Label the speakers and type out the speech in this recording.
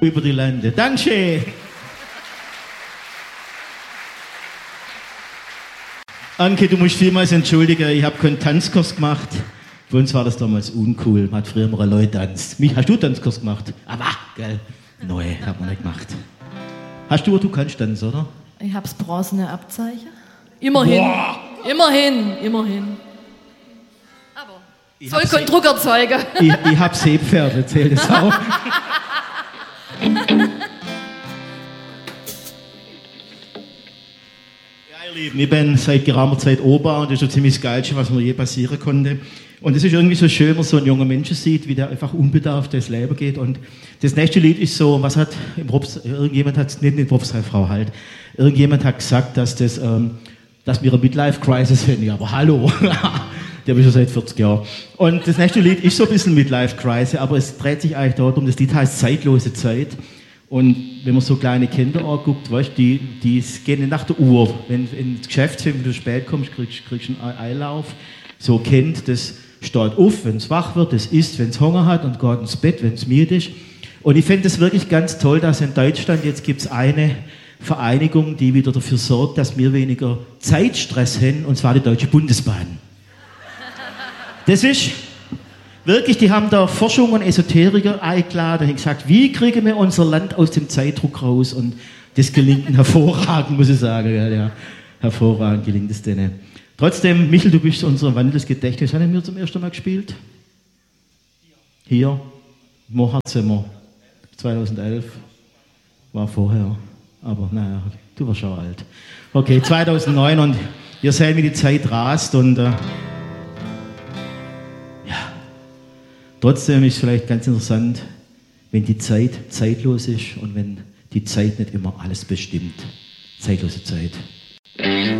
Speaker 1: über die Lande. Dankeschön. Anke, du musst vielmals entschuldigen, ich habe keinen Tanzkurs gemacht. Für uns war das damals uncool. Man hat früher immer Leute tanzt. Hast du Tanzkurs gemacht? Aber, gell? Nein, hat man nicht gemacht. Du kannst tanzen, oder?
Speaker 2: Ich hab's bronzene Abzeichen. Immerhin. Boah. Immerhin. Aber soll keinen Druck erzeugen.
Speaker 1: Ich hab Seepferde, zählt das auch. Ihr Lieben, ich bin seit geraumer Zeit Opa und das ist so ziemlich das Geilste, was mir je passieren konnte. Und es ist irgendwie so schön, wenn man so einen jungen Menschen sieht, wie der einfach unbedarft durchs Leben geht. Und das nächste Lied ist so, was hat irgendjemand hat, nicht Frau halt, irgendjemand hat gesagt, dass wir eine Midlife-Crisis hätten. Ja, aber hallo, der bin schon seit 40 Jahren. Und das nächste Lied ist so ein bisschen Midlife-Crisis, aber es dreht sich eigentlich darum, das Lied heißt Zeitlose Zeit. Und wenn man so kleine Kinder anguckt, weißt, die gehen nach der Uhr. Wenn ins Geschäft, wenn du spät kommst, kriegst du einen Einlauf. So ein Kind, das steht auf, wenn es wach wird, das isst, wenn es Hunger hat und geht ins Bett, wenn es müde ist. Und ich finde es wirklich ganz toll, dass in Deutschland jetzt gibt es eine Vereinigung, die wieder dafür sorgt, dass wir weniger Zeitstress haben, und zwar die Deutsche Bundesbahn. Das ist wirklich, die haben da Forschung und Esoteriker eingeladen und gesagt, wie kriegen wir unser Land aus dem Zeitdruck raus? Und das gelingt ihnen hervorragend, muss ich sagen. Ja, hervorragend gelingt es denen. Trotzdem, Michel, du bist unser wandelndes Gedächtnis. Haben wir zum ersten Mal gespielt? Hier. Mohatzimmer. 2011. War vorher. Aber naja, du warst schon alt. Okay, 2009 und ihr seht, wie die Zeit rast und trotzdem ist es vielleicht ganz interessant, wenn die Zeit zeitlos ist und wenn die Zeit nicht immer alles bestimmt. Zeitlose Zeit.